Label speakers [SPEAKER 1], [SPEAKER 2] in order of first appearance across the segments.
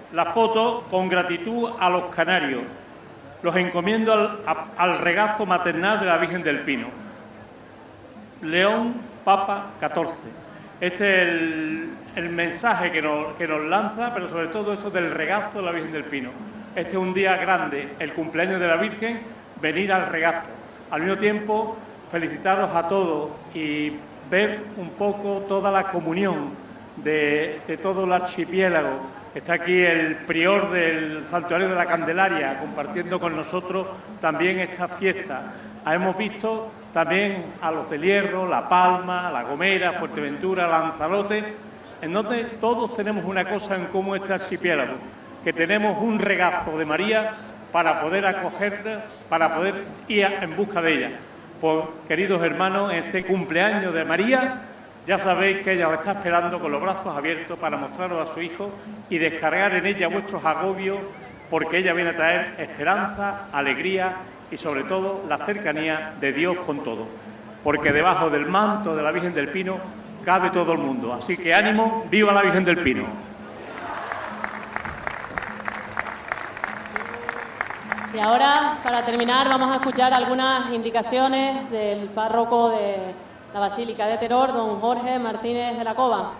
[SPEAKER 1] la foto con gratitud a los canarios. Los encomiendo al regazo maternal de la Virgen del Pino. León Papa XIV. Este es el mensaje que nos lanza, pero sobre todo eso del regazo de la Virgen del Pino. Este es un día grande, el cumpleaños de la Virgen, venir al regazo. Al mismo tiempo, felicitaros a todos y ver un poco toda la comunión de todo el archipiélago. Está aquí el prior del Santuario de la Candelaria compartiendo con nosotros también esta fiesta. Hemos visto también a los del Hierro, La Palma, La Gomera, Fuerteventura, Lanzarote, en donde todos tenemos una cosa en común este archipiélago, que tenemos un regazo de María para poder acogerla, para poder ir en busca de ella. Pues, queridos hermanos, en este cumpleaños de María, ya sabéis que ella os está esperando con los brazos abiertos para mostraros a su hijo y descargar en ella vuestros agobios, porque ella viene a traer esperanza, alegría y sobre todo la cercanía de Dios con todo, porque debajo del manto de la Virgen del Pino cabe todo el mundo. Así que ánimo, viva la Virgen del Pino.
[SPEAKER 2] Y ahora, para terminar, vamos a escuchar algunas indicaciones del párroco de la Basílica de Teror, don Jorge Martínez de la Cova.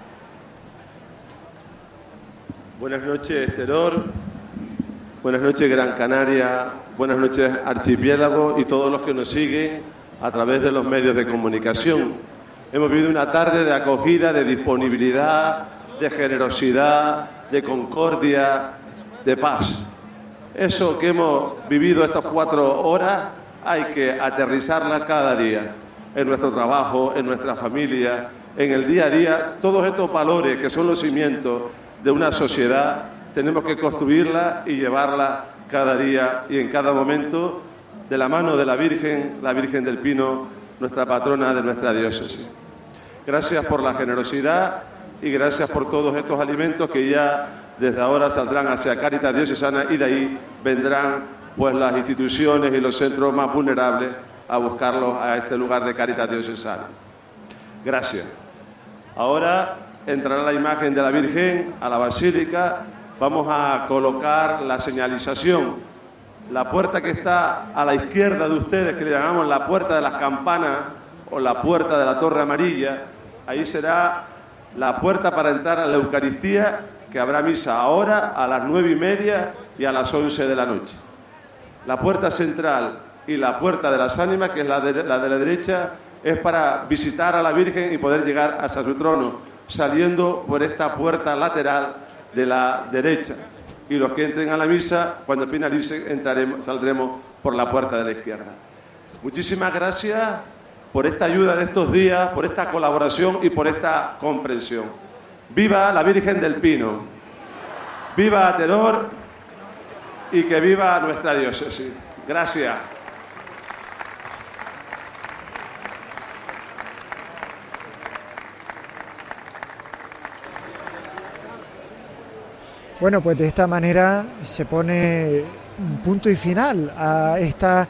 [SPEAKER 3] Buenas noches, Teror. Buenas noches, Gran Canaria. Buenas noches, archipiélago y todos los que nos siguen a través de los medios de comunicación. Hemos vivido una tarde de acogida, de disponibilidad, de generosidad, de concordia, de paz. Eso que hemos vivido estas 4 horas hay que aterrizarla cada día, en nuestro trabajo, en nuestra familia, en el día a día. Todos estos valores que son los cimientos de una sociedad tenemos que construirla y llevarla cada día y en cada momento de la mano de la Virgen del Pino, nuestra patrona de nuestra diócesis. Gracias por la generosidad y gracias por todos estos alimentos que ya desde ahora saldrán hacia Cáritas Diocesana y de ahí vendrán pues las instituciones y los centros más vulnerables a buscarlos a este lugar de Cáritas Diocesana. Gracias. Ahora entrará la imagen de la Virgen a la Basílica. Vamos a colocar la señalización. La puerta que está a la izquierda de ustedes, que le llamamos la puerta de las campanas o la puerta de la Torre Amarilla, ahí será la puerta para entrar a la Eucaristía, que habrá misa ahora a las 9:30 y a las 11 de la noche. La puerta central y la puerta de las ánimas, que es la de la derecha, es para visitar a la Virgen y poder llegar hasta su trono, saliendo por esta puerta lateral de la derecha. Y los que entren a la misa, cuando finalice, saldremos por la puerta de la izquierda. Muchísimas gracias por esta ayuda de estos días, por esta colaboración y por esta comprensión. ¡Viva la Virgen del Pino! ¡Viva Teror! Y que viva nuestra diócesis. Gracias.
[SPEAKER 4] Bueno, pues de esta manera se pone un punto y final a esta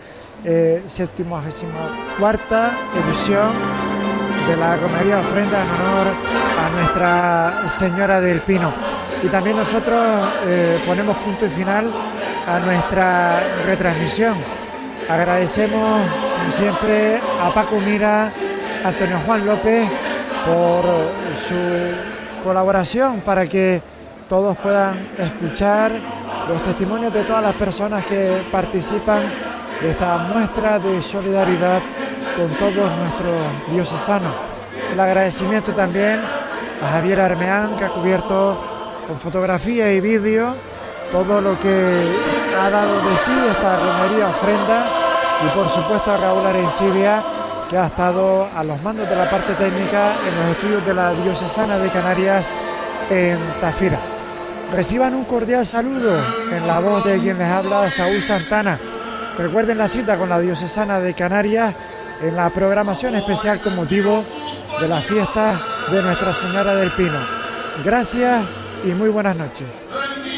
[SPEAKER 4] 74ª edición de la Romería Ofrenda en honor a Nuestra Señora del Pino. Y también nosotros ponemos punto y final a nuestra retransmisión. Agradecemos, como siempre, a Paco Mira, a Antonio Juan López por su colaboración para que todos puedan escuchar los testimonios de todas las personas que participan de esta muestra de solidaridad con todos nuestros diocesanos. El agradecimiento también a Javier Armeán, que ha cubierto con fotografía y vídeo todo lo que ha dado de sí esta romería ofrenda, y por supuesto a Raúl Arencibia, que ha estado a los mandos de la parte técnica en los estudios de la Diocesana de Canarias en Tafira. Reciban un cordial saludo en la voz de quien les habla, Saúl Santana. Recuerden la cita con la Diocesana de Canarias en la programación especial con motivo de la fiesta de Nuestra Señora del Pino. Gracias y muy buenas noches.